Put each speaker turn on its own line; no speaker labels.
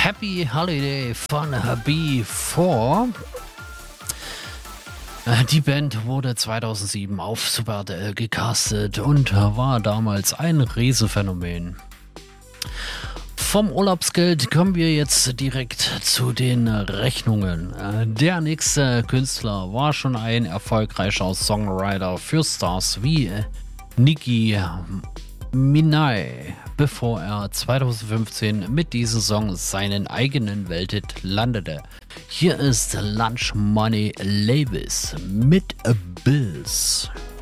Happy Holiday von B4. Die Band wurde 2007 auf Super RTL gecastet und war damals ein Riesenphänomen. Vom Urlaubsgeld kommen wir jetzt direkt zu den Rechnungen. Der nächste Künstler war schon ein erfolgreicher Songwriter für Stars wie Nicki Minaj, bevor er 2015 mit diesem Song seinen eigenen Welthit landete. Hier ist Lunch Money Labels mit Bills.